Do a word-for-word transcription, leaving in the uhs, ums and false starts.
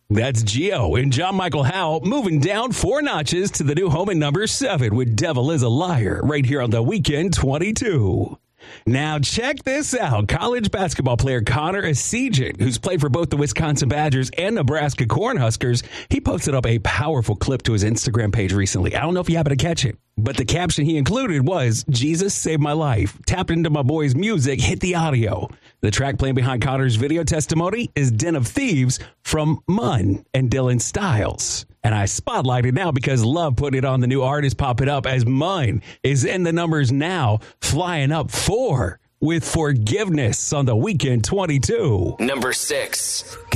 That's Gio and John Michael Howe moving down four notches to the new home at number seven with Devil is a Liar right here on the Weekend twenty-two. Now check this out. College basketball player Connor Essegian, who's played for both the Wisconsin Badgers and Nebraska Cornhuskers, he posted up a powerful clip to his Instagram page recently. I don't know if you happen to catch it, but the caption he included was, "Jesus saved my life. Tapped into my boy's music, hit the audio." The track playing behind Connor's video testimony is Den of Thieves from Munn and Dylan Styles. And I spotlighted now because Love put it on the new artist Pop It Up as Munn is in the numbers now, flying up four with Forgiveness on the Weekend twenty-two. Number six.